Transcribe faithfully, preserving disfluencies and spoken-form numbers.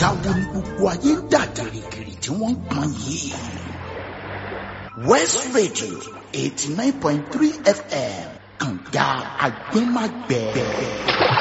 nǹkan wo ni gbogbo ayé ń dà gìrìgìrì tí wọ́n ń pọn yìí. West Radio eighty nine point three F M kànga agbẹ́magbẹ́.